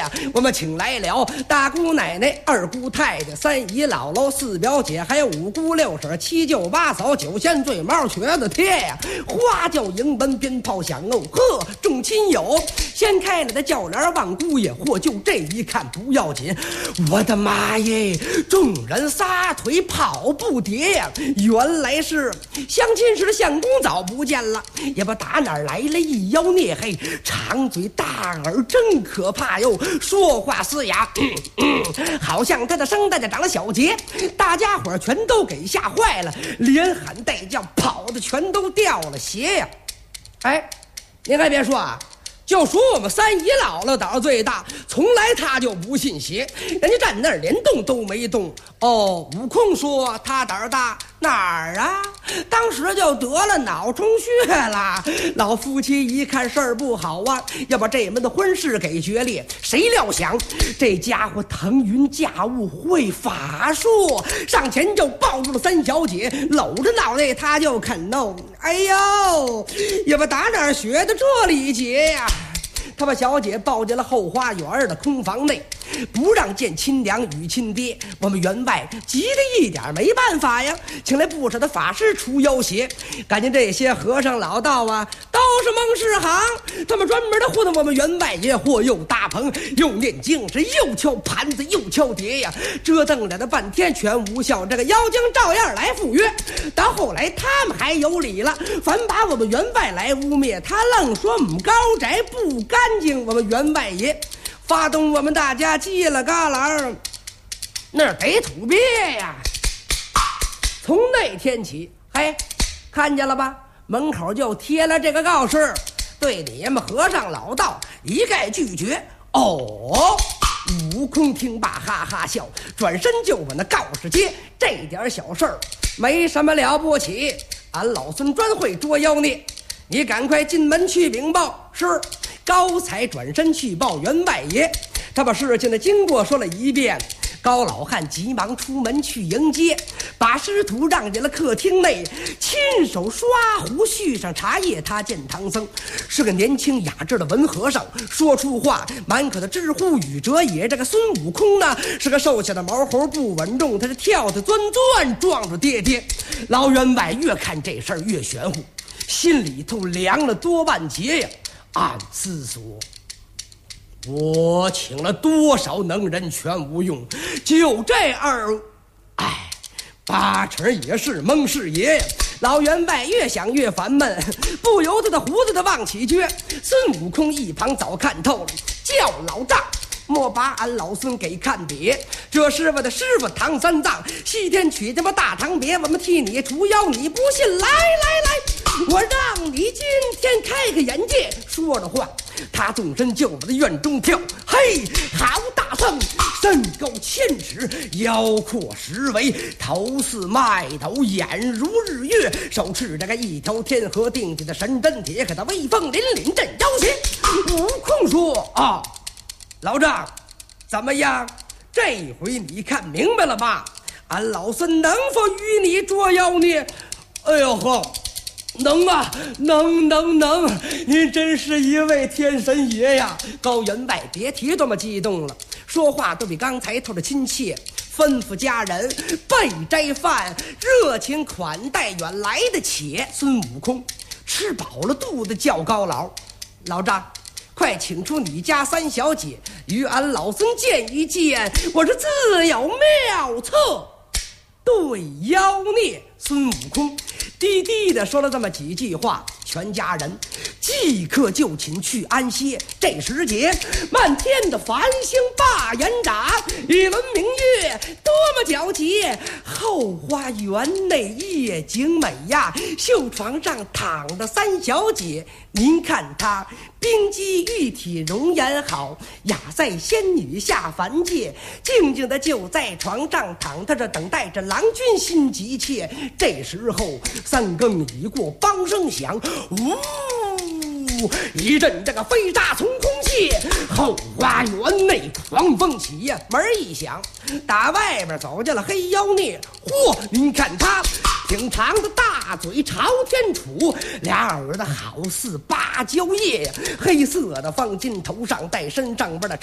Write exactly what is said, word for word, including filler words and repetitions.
呀，我们请来了大姑奶奶、二姑太太、三姨姥姥、四表姐，还有五姑六婶、七舅八嫂、九仙醉毛、瘸子贴呀，花轿迎门，鞭炮响哦，呵，众亲友掀开了的轿帘，望姑爷，嚯，就这一看不要紧，我的妈耶！众人撒腿跑不迭呀，原来是相亲时的相公早不见了，也不打哪儿来了一妖孽，嘿，长嘴大耳真可怕哟，说话嘶哑，嗯嗯，好像他的声带长了小结，大家伙全都给吓坏了，连喊带叫，跑的全都掉了鞋呀！哎，您还别说啊，就属我们三姨姥姥胆儿最大，从来她就不信邪，人家站那儿连动都没动。哦，悟空说他胆儿大哪儿啊？当时就得了脑充血了。老夫妻一看事儿不好啊，要把这门的婚事给决裂。谁料想这家伙腾云驾雾，会法术，上前就抱住了三小姐，搂着脑袋他就啃弄。哎呦，也不打哪儿学的这礼节呀？他把小姐抱进了后花园的空房内，不让见亲娘与亲爹。我们员外急得一点没办法呀，请来不少的法师除妖邪。感觉这些和尚老道啊，都是蒙氏行，他们专门的糊弄我们员外爷，或又搭棚又念经，是又敲盘子又敲碟呀，折腾了半天全无效。这个妖精照样来赴约，到后来他们还有理了，反把我们员外来污蔑，他愣说我们高宅不干净。我们员外爷发动我们大家叽了嘎啦，那得土鳖呀！从那天起，嘿，看见了吧？门口就贴了这个告示，对你们和尚老道一概拒绝。哦，悟空听罢哈哈笑，转身就往那告示接。这点小事儿没什么了不起，俺老孙专会捉妖孽。你赶快进门去禀报。是。高才转身去报员外爷，他把事情的经过说了一遍。高老汉急忙出门去迎接，把师徒让进了客厅内，亲手刷壶续上茶叶。他见唐僧是个年轻雅致的文和尚，说出话满口的知乎语哲也。这个孙悟空呢，是个瘦小的毛猴，不稳重，他是跳的钻钻，撞着爹爹。老员外越看这事儿越玄乎，心里头凉了多半截呀。暗思索，我请了多少能人全无用，就这二，哎，八成也是蒙氏爷。老员外越想越烦闷，不由得他胡子的往起撅。孙悟空一旁早看透了，叫老丈莫把俺老孙给看瘪，这是我的师傅唐三藏，西天取这么大长别，我们替你除妖，你不信？来来来，我让你今天开个眼界。说着话，他纵身就往他院中跳。嘿，好大圣，身高千尺，腰阔十围，头似麦斗，眼如日月，手持这个一条天河定起的神针铁，可他威风凛凛镇妖邪。悟空说啊，老丈，怎么样？这回你看明白了吧？俺老孙能否与你捉妖孽？哎呦呵，能啊，能能能！您真是一位天神爷呀！高员外别提多么激动了，说话都比刚才透着亲切。吩咐家人备斋饭，热情款待远来的且。孙悟空吃饱了肚子，叫高老，老丈，快请出你家三小姐与俺老孙见一见，我这自有妙策对妖孽。孙悟空低低的说了这么几句话，全家人即刻就寝去安歇。这时节，漫天的繁星把眼眨，一轮明月多么皎洁。后花园内夜景美呀，绣床上躺着三小姐，您看她冰肌玉体，容颜好，雅在仙女下凡界，静静的就在床上躺，她这等待着郎君心急切。这时候三更已过，梆声响，呜，一阵这个飞沙从空泄，后花园内狂风起呀。门一响，打外边走进了黑妖孽。嚯，您看他挺长的大嘴朝天杵，俩耳朵好似芭蕉叶，黑色的方巾头上戴身上边的